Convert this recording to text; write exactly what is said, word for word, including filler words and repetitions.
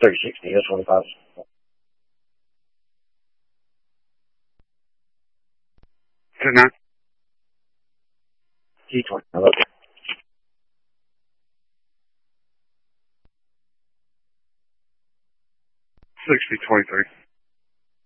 thirty sixty, that's twenty-five. ten nine. T twenty. I love you. sixty twenty-three.